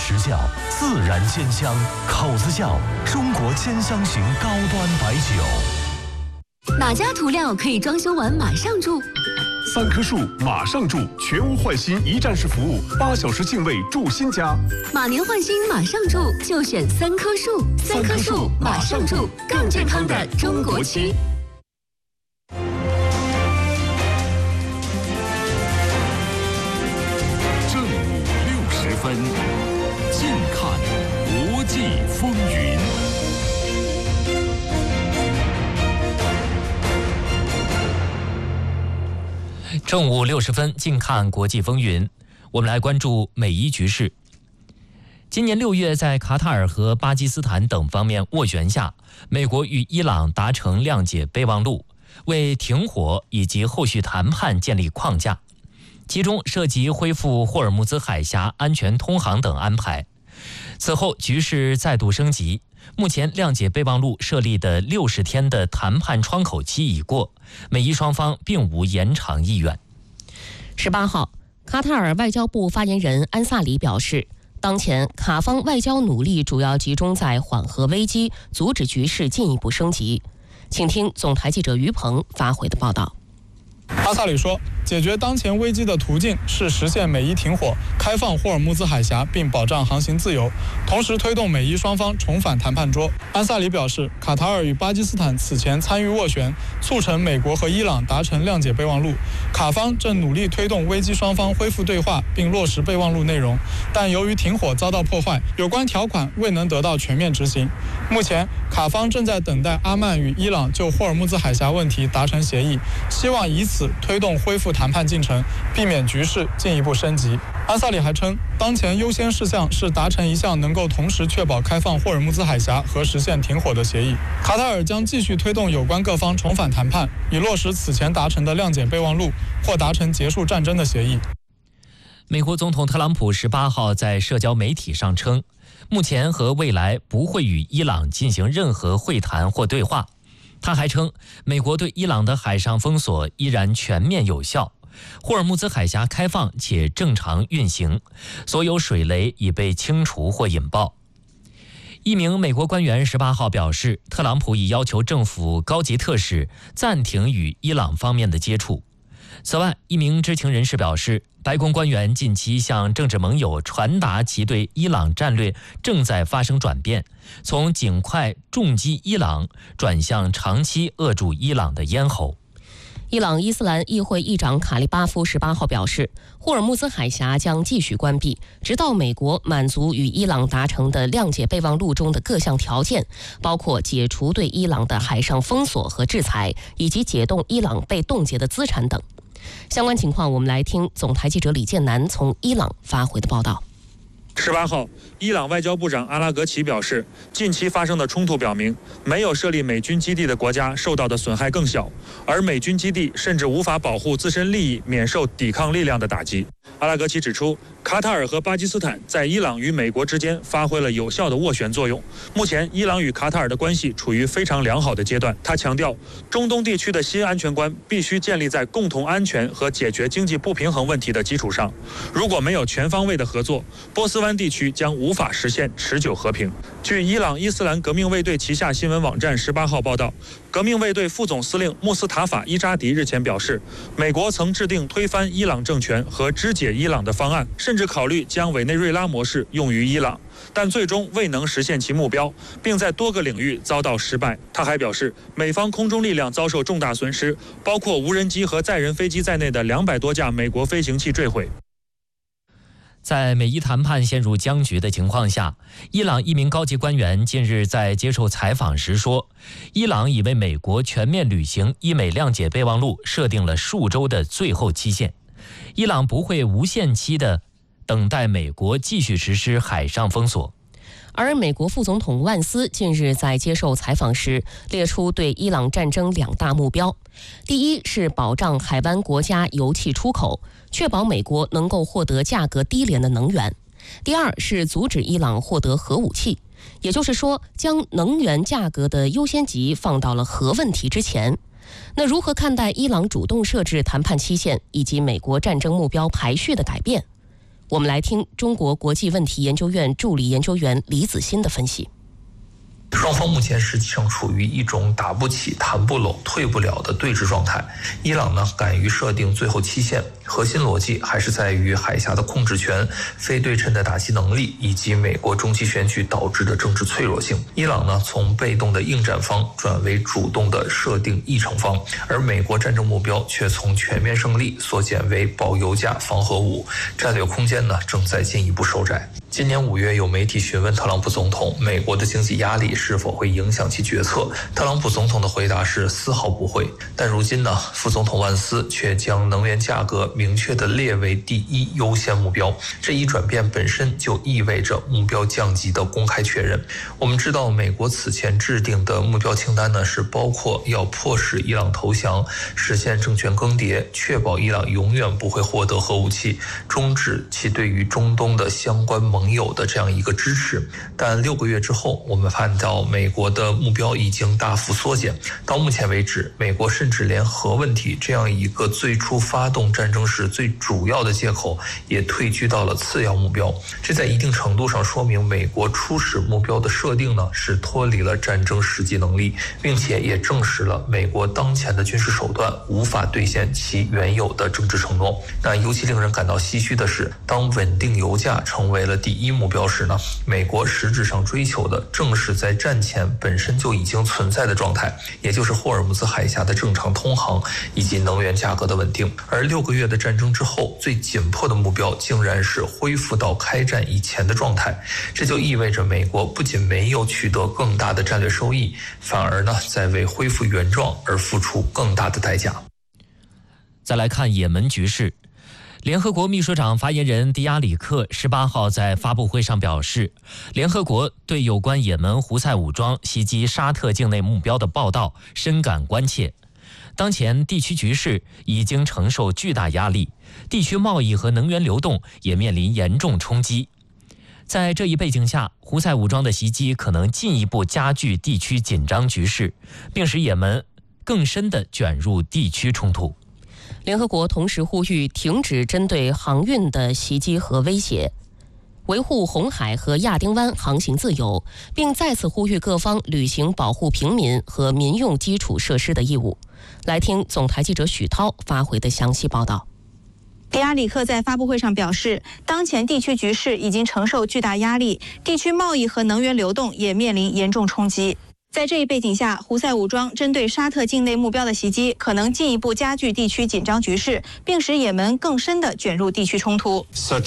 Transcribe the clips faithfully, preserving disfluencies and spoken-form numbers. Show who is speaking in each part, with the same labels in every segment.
Speaker 1: 时效，自然鲜香，口子窖中国兼香型高端白酒。
Speaker 2: 哪家涂料可以装修完马上住？
Speaker 3: 三棵树马上住，全屋换新一站式服务，八小时净位住新家。
Speaker 2: 马年换新马上住，就选三棵树。三棵树马上住，更健康的中国区。
Speaker 4: 正午六十分，近看国际风云。
Speaker 5: 正午六十分，近看国际风云。我们来关注美伊局势。今年六月，在卡塔尔和巴基斯坦等方面斡旋下，美国与伊朗达成谅解备忘录，为停火以及后续谈判建立框架，其中涉及恢复霍尔木兹海峡安全通航等安排。此后，局势再度升级。目前，谅解备忘录设立的六十天的谈判窗口期已过，美伊双方并无延长意愿。
Speaker 6: 十八号，卡塔尔外交部发言人安萨里表示，当前卡方外交努力主要集中在缓和危机，阻止局势进一步升级。请听总台记者于鹏发回的报道。
Speaker 7: 阿萨里说，解决当前危机的途径是实现美伊停火，开放霍尔木兹海峡，并保障航行自由，同时推动美伊双方重返谈判桌。安萨里表示，卡塔尔与巴基斯坦此前参与斡旋，促成美国和伊朗达成谅解备忘录，卡方正努力推动危机双方恢复对话，并落实备忘录内容，但由于停火遭到破坏，有关条款未能得到全面执行。目前，卡方正在等待阿曼与伊朗就霍尔木兹海峡问题达成协议，希望以此推动恢复谈判进程，避免局势进一步升级。安萨里还称，当前优先事项是达成一项能够同时确保开放霍尔木兹海峡和实现停火的协议。卡塔尔将继续推动有关各方重返谈判，以落实此前达成的谅解备忘录或达成结束战争的协议。
Speaker 5: 美国总统特朗普十八号在社交媒体上称，目前和未来不会与伊朗进行任何会谈或对话。他还称，美国对伊朗的海上封锁依然全面有效，霍尔木兹海峡开放且正常运行，所有水雷已被清除或引爆。一名美国官员十八号表示，特朗普已要求政府高级特使暂停与伊朗方面的接触。此外，一名知情人士表示，白宫官员近期向政治盟友传达其对伊朗战略正在发生转变，从尽快重击伊朗转向长期扼住伊朗的咽喉。
Speaker 6: 伊朗伊斯兰议会议长卡利巴夫十八号表示，霍尔木兹海峡将继续关闭，直到美国满足与伊朗达成的谅解备忘录中的各项条件，包括解除对伊朗的海上封锁和制裁，以及解冻伊朗被冻结的资产等。相关情况，我们来听总台记者李建南从伊朗发回的报道。
Speaker 8: 十八号，伊朗外交部长阿拉格齐表示，近期发生的冲突表明，没有设立美军基地的国家受到的损害更小，而美军基地甚至无法保护自身利益免受抵抗力量的打击。阿拉格齐指出，卡塔尔和巴基斯坦在伊朗与美国之间发挥了有效的斡旋作用。目前，伊朗与卡塔尔的关系处于非常良好的阶段。他强调，中东地区的新安全观必须建立在共同安全和解决经济不平衡问题的基础上。如果没有全方位的合作，波斯湾地区将无法实现持久和平。据伊朗伊斯兰革命卫队旗下新闻网站十八号报道，革命卫队副总司令穆斯塔法伊扎迪日前表示，美国曾制定推翻伊朗政权和肢解伊朗的方案，甚至考虑将委内瑞拉模式用于伊朗，但最终未能实现其目标，并在多个领域遭到失败。他还表示，美方空中力量遭受重大损失，包括无人机和载人飞机在内的两百多架美国飞行器坠毁。
Speaker 5: 在美伊谈判陷入僵局的情况下，伊朗一名高级官员近日在接受采访时说，伊朗已为美国全面履行伊美谅解备忘录设定了数周的最后期限，伊朗不会无限期的等待美国继续实施海上封锁。
Speaker 6: 而美国副总统万斯近日在接受采访时列出对伊朗战争两大目标，第一是保障海湾国家油气出口，确保美国能够获得价格低廉的能源；第二是阻止伊朗获得核武器，也就是说，将能源价格的优先级放到了核问题之前。那如何看待伊朗主动设置谈判期限以及美国战争目标排序的改变？ 我们来听中国国际问题研究院助理研究员李子欣的分析。
Speaker 9: 双方目前实际上处于一种打不起、谈不拢、退不了的对峙状态。伊朗呢，敢于设定最后期限，核心逻辑还是在于海峡的控制权、非对称的打击能力以及美国中期选举导致的政治脆弱性。伊朗呢，从被动的应战方转为主动的设定议程方，而美国战争目标却从全面胜利缩减为保油价、防核武，战略空间呢正在进一步收窄。今年五月，有媒体询问特朗普总统，美国的经济压力是否会影响其决策？特朗普总统的回答是丝毫不会。但如今呢，副总统万斯却将能源价格明确地列为第一优先目标。这一转变本身就意味着目标降级的公开确认。我们知道，美国此前制定的目标清单呢，是包括要迫使伊朗投降、实现政权更迭、确保伊朗永远不会获得核武器、终止其对于中东的相关盟友的这样一个支持。但六个月之后，我们看到美国的目标已经大幅缩减。到目前为止，美国甚至连核问题这样一个最初发动战争时最主要的借口也退居到了次要目标。这在一定程度上说明美国初始目标的设定呢是脱离了战争实际能力，并且也证实了美国当前的军事手段无法兑现其原有的政治承诺。那尤其令人感到唏嘘的是，当稳定油价成为了第一目标时呢，美国实质上追求的正是在战前本身就已经存在的状态，也就是霍尔木兹海峡的正常通航以及能源价格的稳定。而六个月的战争之后，最紧迫的目标竟然是恢复到开战以前的状态。这就意味着美国不仅没有取得更大的战略收益，反而呢在为恢复原状而付出更大的代价。
Speaker 5: 再来看也门局势。联合国秘书长发言人迪亚里克十八号在发布会上表示，联合国对有关也门胡塞武装袭击沙特境内目标的报道深感关切。当前地区局势已经承受巨大压力，地区贸易和能源流动也面临严重冲击。在这一背景下，胡塞武装的袭击可能进一步加剧地区紧张局势，并使也门更深地卷入地区冲突。
Speaker 6: 联合国同时呼吁停止针对航运的袭击和威胁，维护红海和亚丁湾航行自由，并再次呼吁各方履行保护平民和民用基础设施的义务。来听总台记者许涛发回的详细报道。
Speaker 10: 迪亚里克在发布会上表示，当前地区局势已经承受巨大压力，地区贸易和能源流动也面临严重冲击。在这一背景下，胡塞武装针对沙特境内目标的袭击可能进一步加剧地区紧张局势，并使也门更深地卷入地区冲突。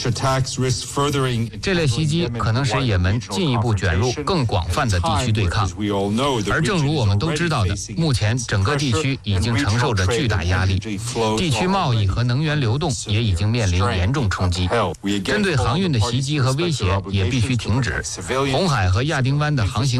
Speaker 11: 这类袭击可能使也门进一步卷入更广泛的地区对抗。而正如我们都知道的，目前整个地区已经承受着巨大压力，地区贸易和能源流动也已经面临严重冲击。针对航运的袭击和威胁也必须停止，红海和亚丁湾的航行